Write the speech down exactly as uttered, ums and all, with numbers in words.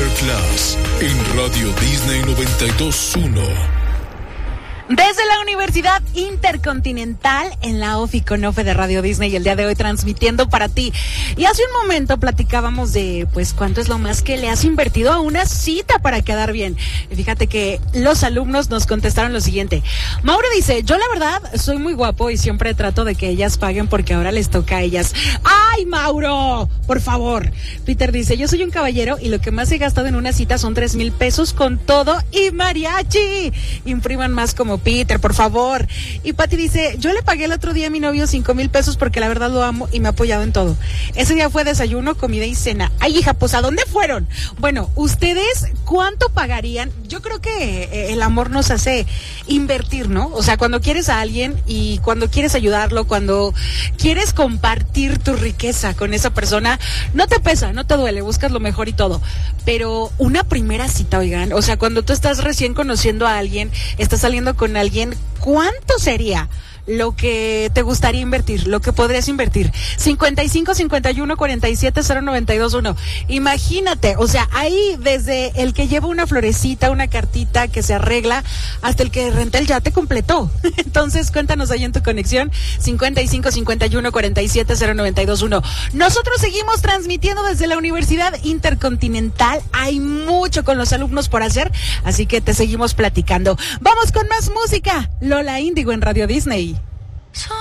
Masterclass en Radio Disney noventa y dos punto uno. Desde la Universidad Intercontinental en la Oficonofe de Radio Disney, el día de hoy transmitiendo para ti. Y hace un momento platicábamos de, pues, cuánto es lo más que le has invertido a una cita para quedar bien. Y fíjate que los alumnos nos contestaron lo siguiente. Mauro dice, yo la verdad soy muy guapo y siempre trato de que ellas paguen porque ahora les toca a ellas. ¡Ay, Mauro! Por favor. Peter dice, yo soy un caballero y lo que más he gastado en una cita son tres mil pesos con todo y mariachi. Impriman más como Peter, por favor. Y Pati dice, yo le pagué el otro día a mi novio cinco mil pesos porque la verdad lo amo y me ha apoyado en todo. Ese día fue desayuno, comida y cena. Ay, hija, pues ¿a dónde fueron? Bueno, ¿ustedes cuánto pagarían? Yo creo que el amor nos hace invertir, ¿no? O sea, cuando quieres a alguien y cuando quieres ayudarlo, cuando quieres compartir tu riqueza con esa persona, no te pesa, no te duele, buscas lo mejor y todo. Pero una primera cita, oigan, o sea, cuando tú estás recién conociendo a alguien, estás saliendo con alguien, ¿cuánto sería lo que te gustaría invertir, lo que podrías invertir? cincuenta y cinco, cincuenta y uno, cuarenta y siete, cero noventa y dos uno. Imagínate, o sea, ahí desde el que lleva una florecita, una cartita que se arregla, hasta el que renta el yate completo. Entonces, cuéntanos ahí en tu conexión, cincuenta y cinco, cincuenta y uno, cuarenta y siete, cero noventa y dos uno. Nosotros seguimos transmitiendo desde la Universidad Intercontinental. Hay mucho con los alumnos por hacer, así que te seguimos platicando. Vamos con más música. Lola Índigo en Radio Disney.